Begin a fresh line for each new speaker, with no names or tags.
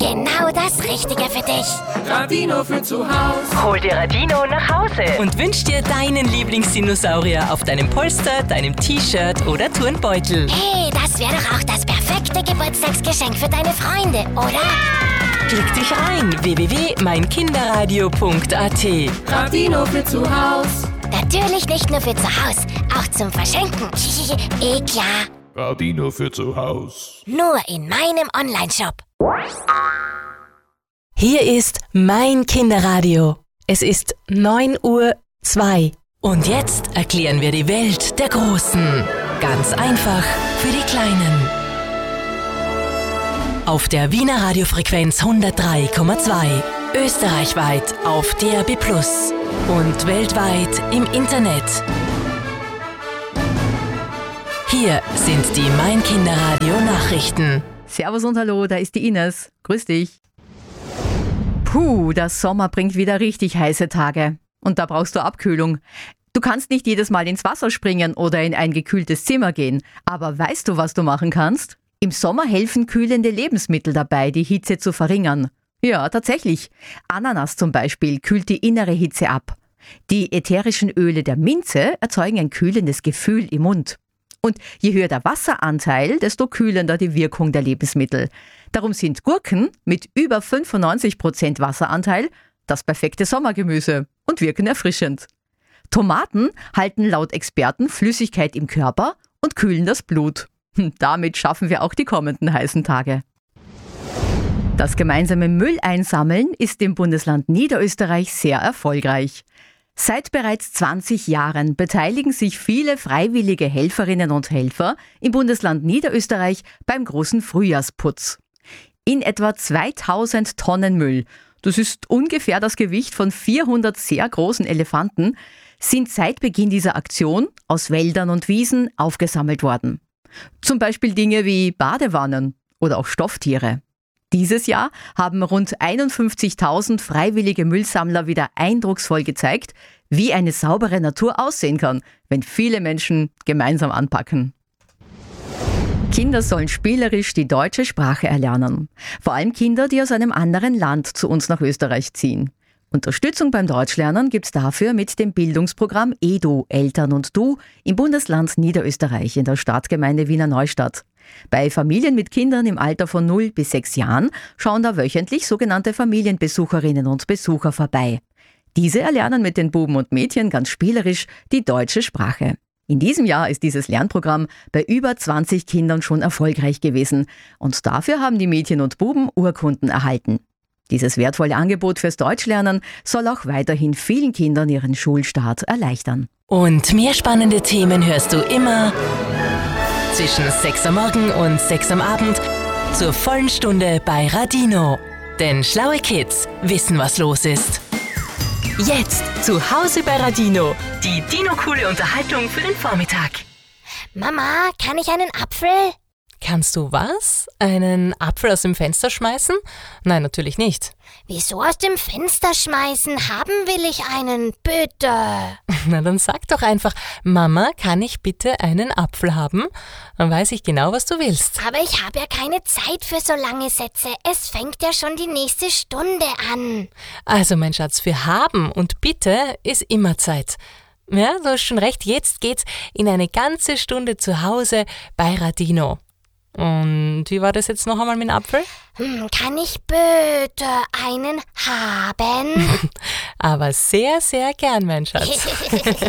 Genau das Richtige für dich.
Radino für zu Hause.
Hol dir Radino nach Hause und wünsch dir deinen Lieblingsdinosaurier auf deinem Polster, deinem T-Shirt oder Turnbeutel.
Hey, das wäre doch auch das perfekte Geburtstagsgeschenk für deine Freunde, oder?
Klick dich rein, www.meinkinderradio.at.
Radino für zu Hause.
Natürlich nicht nur für zu Hause, auch zum Verschenken. Klar.
Radino für zu Hause.
Nur in meinem Onlineshop.
Hier ist mein Kinderradio. Es ist 9:02 Uhr. Und jetzt erklären wir die Welt der Großen. Ganz einfach für die Kleinen. Auf der Wiener Radiofrequenz 103,2. Österreichweit auf DAB+ und weltweit im Internet. Hier sind die Mein Kinderradio Nachrichten.
Servus und hallo, da ist die Ines. Grüß dich. Puh, der Sommer bringt wieder richtig heiße Tage. Und da brauchst du Abkühlung. Du kannst nicht jedes Mal ins Wasser springen oder in ein gekühltes Zimmer gehen. Aber weißt du, was du machen kannst? Im Sommer helfen kühlende Lebensmittel dabei, die Hitze zu verringern. Ja, tatsächlich. Ananas zum Beispiel kühlt die innere Hitze ab. Die ätherischen Öle der Minze erzeugen ein kühlendes Gefühl im Mund. Und je höher der Wasseranteil, desto kühlender die Wirkung der Lebensmittel. Darum sind Gurken mit über 95% Wasseranteil das perfekte Sommergemüse und wirken erfrischend. Tomaten halten laut Experten Flüssigkeit im Körper und kühlen das Blut. Damit schaffen wir auch die kommenden heißen Tage. Das gemeinsame Mülleinsammeln ist im Bundesland Niederösterreich sehr erfolgreich. Seit bereits 20 Jahren beteiligen sich viele freiwillige Helferinnen und Helfer im Bundesland Niederösterreich beim großen Frühjahrsputz. In etwa 2000 Tonnen Müll, das ist ungefähr das Gewicht von 400 sehr großen Elefanten, sind seit Beginn dieser Aktion aus Wäldern und Wiesen aufgesammelt worden. Zum Beispiel Dinge wie Badewannen oder auch Stofftiere. Dieses Jahr haben rund 51.000 freiwillige Müllsammler wieder eindrucksvoll gezeigt, wie eine saubere Natur aussehen kann, wenn viele Menschen gemeinsam anpacken. Kinder sollen spielerisch die deutsche Sprache erlernen. Vor allem Kinder, die aus einem anderen Land zu uns nach Österreich ziehen. Unterstützung beim Deutschlernen gibt's dafür mit dem Bildungsprogramm EDU, Eltern und Du, im Bundesland Niederösterreich in der Stadtgemeinde Wiener Neustadt. Bei Familien mit Kindern im Alter von 0 bis 6 Jahren schauen da wöchentlich sogenannte Familienbesucherinnen und Besucher vorbei. Diese erlernen mit den Buben und Mädchen ganz spielerisch die deutsche Sprache. In diesem Jahr ist dieses Lernprogramm bei über 20 Kindern schon erfolgreich gewesen und dafür haben die Mädchen und Buben Urkunden erhalten. Dieses wertvolle Angebot fürs Deutschlernen soll auch weiterhin vielen Kindern ihren Schulstart erleichtern.
Und mehr spannende Themen hörst du immer zwischen 6 am Morgen und 6 am Abend zur vollen Stunde bei Radino. Denn schlaue Kids wissen, was los ist. Jetzt zu Hause bei Radino. Die Dino-coole Unterhaltung für den Vormittag.
Mama, kann ich einen Apfel?
Kannst du was? Einen Apfel aus dem Fenster schmeißen? Nein, natürlich nicht.
Wieso aus dem Fenster schmeißen? Haben will ich einen, bitte.
Na, dann sag doch einfach, Mama, kann ich bitte einen Apfel haben? Dann weiß ich genau, was du willst.
Aber ich habe ja keine Zeit für so lange Sätze. Es fängt ja schon die nächste Stunde an.
Also, mein Schatz, für haben und bitte ist immer Zeit. Ja, du hast schon recht, jetzt geht's in eine ganze Stunde zu Hause bei Radino. Und wie war das jetzt noch einmal mit dem Apfel?
Kann ich bitte einen haben?
Aber sehr, sehr gern, mein Schatz.